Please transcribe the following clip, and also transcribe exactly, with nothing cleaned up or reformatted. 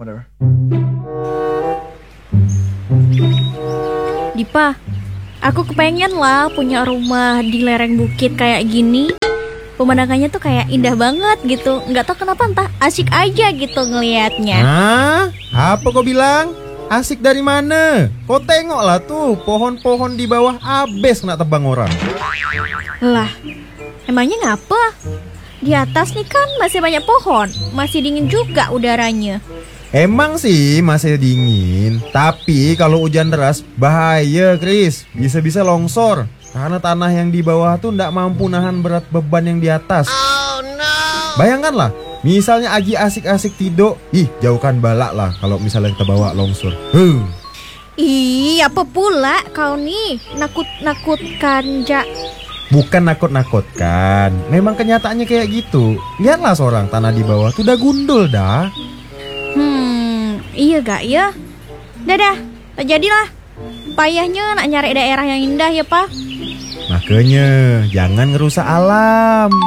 whatever. Dipa, aku kepengen lah punya rumah di lereng bukit kayak gini. Pemandangannya tuh kayak indah banget gitu. Nggak tahu kenapa, entah asik aja gitu ngelihatnya. Hah? Apa kau bilang? Asik dari mana? Kau tengoklah tuh, pohon-pohon di bawah abis kena tebang orang. Lah, emangnya ngapa? Di atas nih kan masih banyak pohon, masih dingin juga udaranya. Emang sih masih dingin, tapi kalau hujan deras bahaya, Chris. Bisa-bisa longsor. Karena tanah yang di bawah tuh ndak mampu nahan berat beban yang di atas. Oh no. Bayangkanlah, misalnya Agi asik-asik tidur, ih jauhkan balak lah kalau misalnya kita bawa longsor. Huh. Ih, apa pula kau nih nakut-nakutkan, Jak? Bukan nakut-nakutkan, memang kenyataannya kayak gitu. Lihatlah seorang tanah di bawah tuh udah gundul dah. Hmm, iya gak ya? Dadah, tak jadilah. Payahnya nak nyari daerah yang indah ya, Pak. Makanya jangan ngerusak alam.